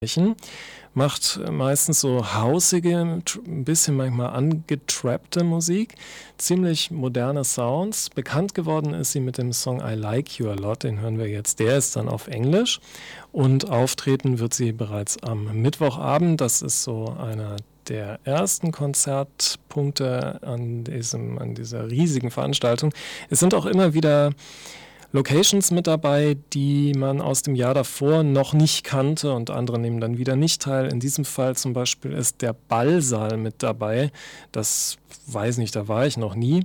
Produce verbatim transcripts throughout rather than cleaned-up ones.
Macht meistens so hausige, tr ein bisschen manchmal angetrappte Musik, ziemlich moderne Sounds. Bekannt geworden ist sie mit dem Song „I Like You a Lot“, den hören wir jetzt. Der ist dann auf Englisch und auftreten wird sie bereits am Mittwochabend. Das ist so einer der ersten Konzertpunkte an diesem an dieser riesigen Veranstaltung. Es sind auch immer wieder Locations mit dabei, die man aus dem Jahr davor noch nicht kannte und andere nehmen dann wieder nicht teil. In diesem Fall zum Beispiel ist der Ballsaal mit dabei. Das weiß nicht, da war ich noch nie.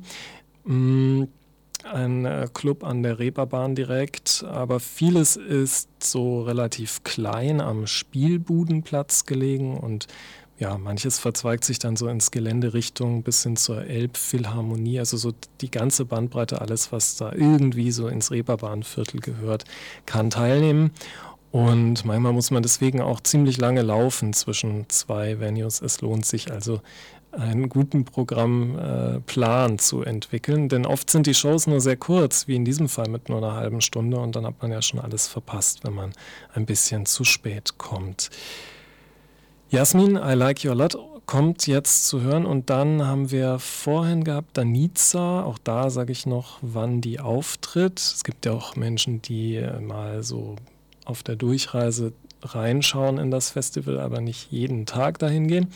Hm, ein, äh, Club an der Reeperbahn direkt, aber vieles ist so relativ klein am Spielbudenplatz gelegen und ja, manches verzweigt sich dann so ins Gelände Richtung bis hin zur Elbphilharmonie, also so die ganze Bandbreite, alles, was da irgendwie so ins Reeperbahnviertel gehört, kann teilnehmen. Und manchmal muss man deswegen auch ziemlich lange laufen zwischen zwei Venues. Es lohnt sich also, einen guten Programmplan äh, Plan zu entwickeln, denn oft sind die Shows nur sehr kurz, wie in diesem Fall mit nur einer halben Stunde und dann hat man ja schon alles verpasst, wenn man ein bisschen zu spät kommt. Jasmin, „I Like You a Lot“ kommt jetzt zu hören und dann haben wir vorhin gehabt Danica, auch da sage ich noch, wann die auftritt. Es gibt ja auch Menschen, die äh, mal so auf der Durchreise reinschauen in das Festival, aber nicht jeden Tag dahin gehen.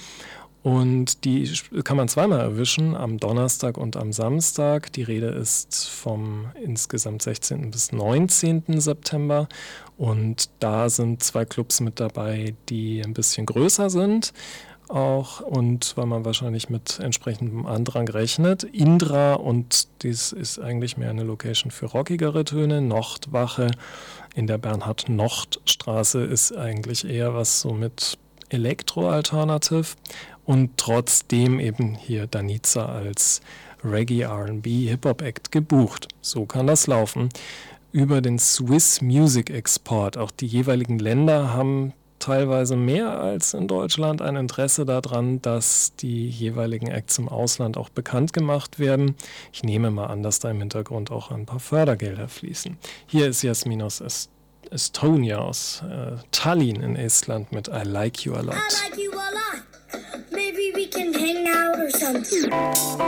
Und die sp kann man zweimal erwischen, am Donnerstag und am Samstag. Die Rede ist vom insgesamt sechzehnten bis neunzehnten September und da sind zwei Clubs mit dabei, die ein bisschen größer sind auch und weil man wahrscheinlich mit entsprechendem Andrang rechnet. Indra und dies ist eigentlich mehr eine Location für rockigere Töne. Nordwache in der Bernhard-Nocht-Straße ist eigentlich eher was so mit Elektro-Alternative und trotzdem eben hier Danica als Reggae, R and B, Hip-Hop-Act gebucht. So kann das laufen. Über den Swiss Music Export. Auch die jeweiligen Länder haben teilweise mehr als in Deutschland ein Interesse daran, dass die jeweiligen Acts im Ausland auch bekannt gemacht werden. Ich nehme mal an, dass da im Hintergrund auch ein paar Fördergelder fließen. Hier ist Jasmin aus Est Estonia, aus äh, Tallinn in Estland mit „I Like You a Lot“. I like you a lot. Maybe we can hang out or something.